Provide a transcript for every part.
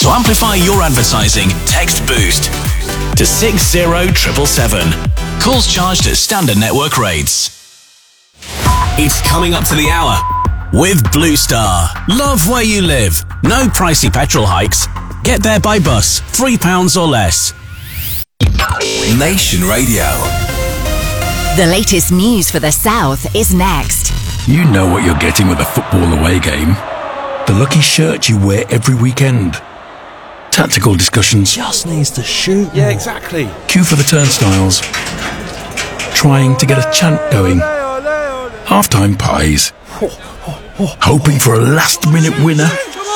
To amplify your advertising, text BOOST to 60777. Calls charged at standard network rates. It's coming up to the hour with Blue Star. Love where you live. No pricey petrol hikes. Get there by bus, £3 or less. Nation Radio. The latest news for the South is next. You know what you're getting with a football away game. The lucky shirt you wear every weekend. Tactical discussions. Just needs to shoot. Yeah, exactly. Queue for the turnstiles. Trying to get a chant going. Half-time pies. Hoping for a last-minute winner.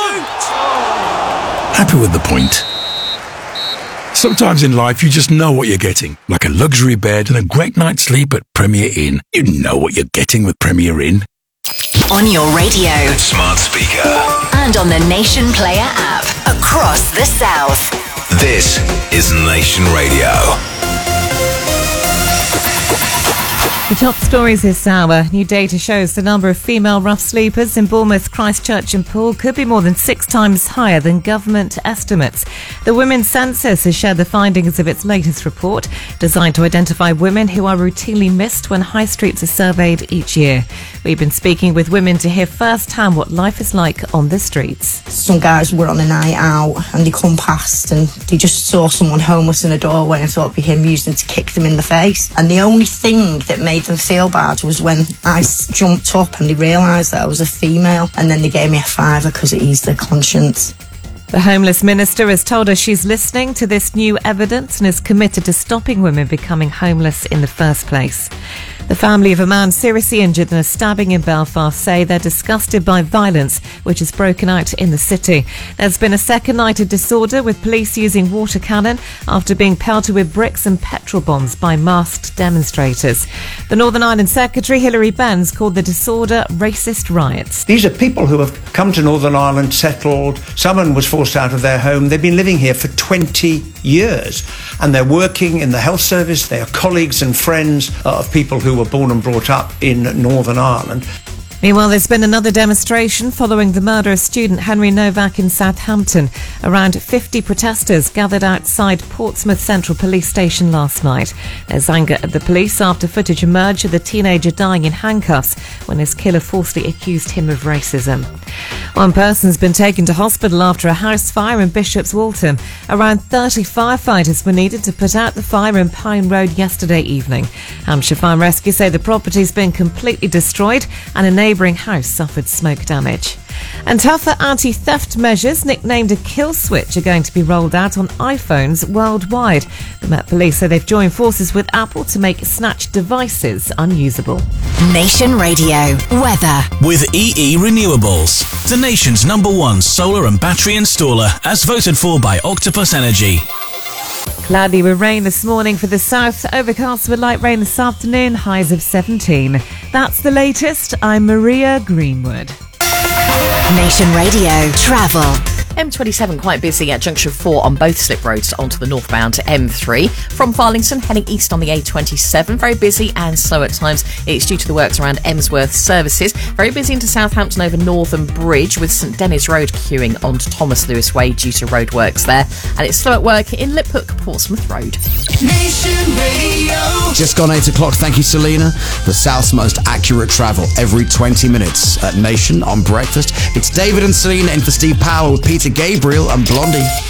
Happy with the point. Sometimes in life you just know what you're getting. Like a luxury bed and a great night's sleep at Premier Inn. You know what you're getting with Premier Inn. On your radio. Smart speaker. And on the Nation Player app. Across the South. This is Nation Radio. The top stories this hour. New data shows the number of female rough sleepers in Bournemouth, Christchurch and Poole could be more than 6 times higher than government estimates. The Women's Census has shared the findings of its latest report, designed to identify women who are routinely missed when high streets are surveyed each year. We've been speaking with women to hear firsthand what life is like on the streets. Some guys were on a night out and they come past and they just saw someone homeless in a doorway and thought it'd be him, using to kick them in the face. And the only thing that made them feel bad was when I jumped up and they realised that I was a female, and then they gave me a £5 because it eased their conscience. The Homeless Minister has told us she's listening to this new evidence and is committed to stopping women becoming homeless in the first place. The family of a man seriously injured in a stabbing in Belfast say they're disgusted by violence which has broken out in the city. There's been a second night of disorder, with police using water cannon after being pelted with bricks and petrol bombs by masked demonstrators. The Northern Ireland Secretary Hilary Benz called the disorder racist riots. These are people who have come to Northern Ireland, settled. Someone was forced out of their home. They've been living here for 20 years and they're working in the health service. They are colleagues and friends of people who were born and brought up in Northern Ireland. Meanwhile, there's been another demonstration following the murder of student Henry Novak in Southampton. Around 50 protesters gathered outside Portsmouth Central Police Station last night. There's anger at the police after footage emerged of the teenager dying in handcuffs when his killer falsely accused him of racism. One person's been taken to hospital after a house fire in Bishop's Waltham. Around 30 firefighters were needed to put out the fire in Pine Road yesterday evening. Hampshire Fire and Rescue say the property's been completely destroyed and a neighbouring house suffered smoke damage. And tougher anti-theft measures, nicknamed a kill switch, are going to be rolled out on iPhones worldwide. The Met Police say they've joined forces with Apple to make snatched devices unusable. Nation Radio. Weather. With EE Renewables, the nation's #1 solar and battery installer, as voted for by Octopus Energy. Cloudy with rain this morning for the south. Overcast with light rain this afternoon. Highs of 17. That's the latest. I'm Maria Greenwood. Nation Radio. Travel. M27 quite busy at junction 4 on both slip roads onto the northbound M3. From Farlington heading east on the A27, very busy and slow at times. It's due to the works around Emsworth services. Very busy into Southampton over Northern Bridge, with St Dennis Road queuing onto Thomas Lewis Way due to road works there. And it's slow at work in Liphook, Portsmouth Road. Nation Radio. Just gone 8 o'clock. Thank you, Selena. The South's most accurate travel every 20 minutes at Nation on breakfast. It's David and Selena in for Steve Powell with Peter Gabriel and Blondie.